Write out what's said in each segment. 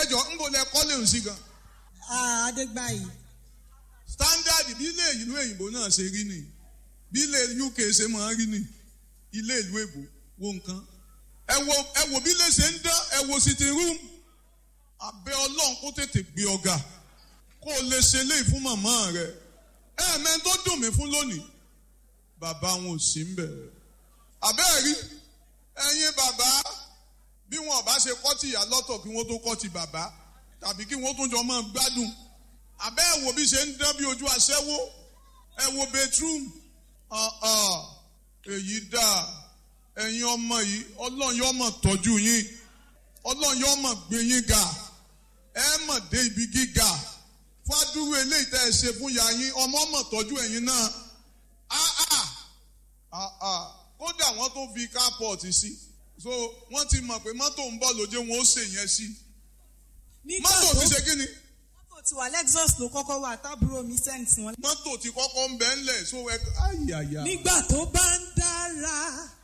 ẹjọ́ ń bò lẹ kọ́lé òun sí gan. Adégbáyé. Standard bí ilé ìlú òyìnbó náà ṣe rí ni bí ilé UK ṣe máa rí ni ilé ìlú èbó wo nǹkan ẹ wo bí ilé ṣe ń dán ẹ wo sitting room abẹ́ Ọlọ́run kó tètè gbé ọ̀gá kó o lè ṣe léyìí fún màmá rẹ ẹ̀ẹ̀mẹ́ tó dùn mí fún lónìí bàbá wọn ò sí ń bẹ̀. àbẹ́ẹ̀rí ẹ̀yin bàbá bí wọn bá ṣe kọ́ ti ìyá lọ́tọ̀ kí wọ́n tó kọ́ ti bàbá tàbí kí wọ́n tún jọ máa gbádùn àbẹ́ ẹ̀ wò bí ṣe ń dán bí ojú aṣẹ́wó ẹ̀ wò bedroom èyí dáa ẹ̀yin ọmọ yìí Ọlọ́run yóò mọ̀ tọ́jú yín Ọlọ́run yóò mọ̀ gbé yín ga ẹ mọ̀ dé ibi gíga fádúró eléyìí tẹ́ ẹ ṣe fún ìyá yín ọmọ mọ̀ tọ́jú ẹ̀yin náà kódà wọ́n tó fi carport sí so wọ́n ti mọ̀ pé mọ́tò ń bọ̀ lóde wọn ó ṣe yẹn sí mọ́tò ti ṣe kí ni. Mọ́tò ti wà Lexus ló kọ́kọ́ wà tábúrò mi sẹ́ǹtì wọn. mọ́tò ti kọ́kọ́ ń bẹ́ ńlẹ̀ so ayàyà. nígbà tó bá ń dára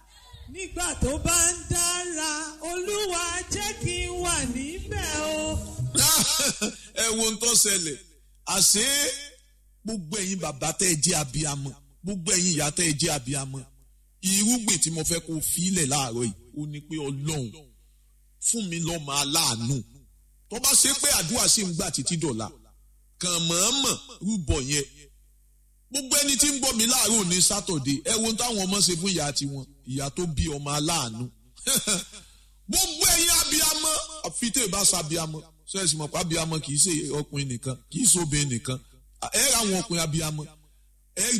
Olúwa jẹ́ kí n wà níbẹ̀ o. ẹ wo ohun tó ṣẹlẹ̀ àṣé gbogbo ẹ̀yin bàbá tẹ́ ẹ jẹ́ abiyamọ gbogbo ẹ̀yin ìyá tẹ́ ẹ jẹ́ abiyamọ irúgbìn tí mo fẹ́ kó filẹ̀ láàárọ̀ yìí ó ní pé Ọlọ́run fún mi lọ́mọ aláàánú tó bá ṣe pé àdúrà sì ń gbà títí dọ̀la kàn mọ̀ọ́mọ̀ rúbọ yẹn gbogbo ẹni tí ń gbọ́ mi láàárọ̀ ní sátọ̀dé ẹ wo táwọn ọmọ ṣe fún ìyá tiwọn ìyá tó bí ọmọ aláàánú gbogbo ẹ̀yin abiyamọ àfitẹ́ ìbá sabiyamọ sẹ́ẹ̀sì mọ̀ pé abiyamọ kì í ṣe ọkùnrin nìkan kì í ṣe obìnrin nìkan ẹ ra àwọn ọkùnrin abiyamọ